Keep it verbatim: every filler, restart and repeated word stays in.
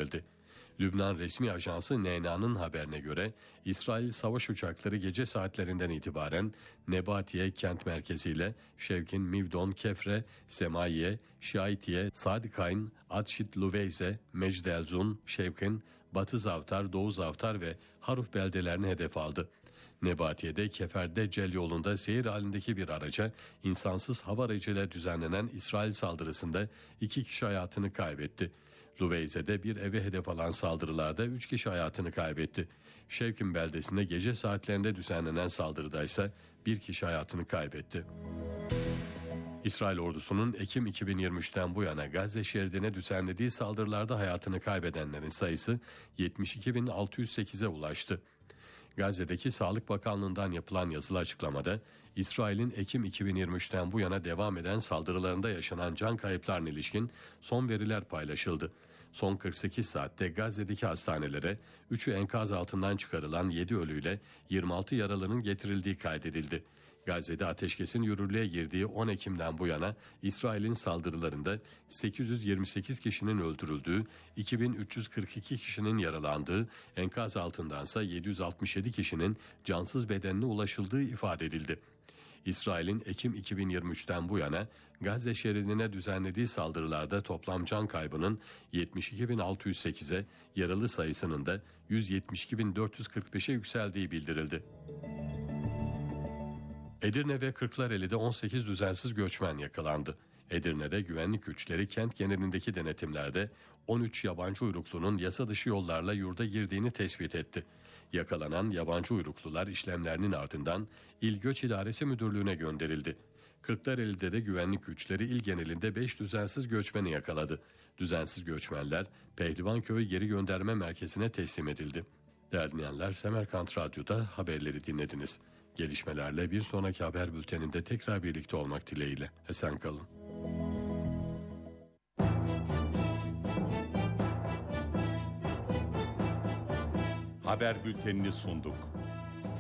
bildirildi. Lübnan resmi ajansı N N A'nın haberine göre İsrail savaş uçakları gece saatlerinden itibaren Nebatiye kent merkeziyle Şevkin, Mivdon, Kefre, Semayiye, Şaitiye, Sadikayn, Atşit, Luveyze, Mecdelzun, Şevkin, Batı Zavtar, Doğu Zavtar ve Haruf beldelerini hedef aldı. Nebatiye'de Kefer'de Cel yolunda seyir halindeki bir araca insansız hava aracıyla düzenlenen İsrail saldırısında iki kişi hayatını kaybetti. Luveyze'de bir eve hedef alan saldırılarda üç kişi hayatını kaybetti. Şevkin beldesinde gece saatlerinde düzenlenen saldırıda ise bir kişi hayatını kaybetti. İsrail ordusunun Ekim iki bin yirmi üçten bu yana Gazze şeridine düzenlediği saldırılarda hayatını kaybedenlerin sayısı yetmiş iki bin altı yüz sekize ulaştı. Gazze'deki Sağlık Bakanlığı'ndan yapılan yazılı açıklamada İsrail'in Ekim iki bin yirmi üçten bu yana devam eden saldırılarında yaşanan can kayıplarına ilişkin son veriler paylaşıldı. Son kırk sekiz saatte Gazze'deki hastanelere üçü enkaz altından çıkarılan yedi ölüyle yirmi altı yaralının getirildiği kaydedildi. Gazze'de ateşkesin yürürlüğe girdiği on Ekim'den bu yana İsrail'in saldırılarında sekiz yüz yirmi sekiz kişinin öldürüldüğü, iki bin üç yüz kırk iki kişinin yaralandığı, enkaz altındansa yedi yüz altmış yedi kişinin cansız bedenine ulaşıldığı ifade edildi. İsrail'in Ekim iki bin yirmi üçten bu yana Gazze şeridine düzenlediği saldırılarda toplam can kaybının yetmiş iki bin altı yüz sekize, yaralı sayısının da yüz yetmiş iki bin dört yüz kırk beşe yükseldiği bildirildi. Edirne ve Kırklareli'de on sekiz düzensiz göçmen yakalandı. Edirne'de güvenlik güçleri kent genelindeki denetimlerde on üç yabancı uyruklunun yasa dışı yollarla yurda girdiğini tespit etti. Yakalanan yabancı uyruklular işlemlerinin ardından İl Göç İdaresi Müdürlüğü'ne gönderildi. Kırklareli'de de güvenlik güçleri il genelinde beş düzensiz göçmeni yakaladı. Düzensiz göçmenler Pehlivanköy Geri Gönderme Merkezi'ne teslim edildi. Değerli dinleyenler, Semerkant Radyo'da haberleri dinlediniz. Gelişmelerle bir sonraki haber bülteninde tekrar birlikte olmak dileğiyle. Esen kalın. Haber bültenini sunduk.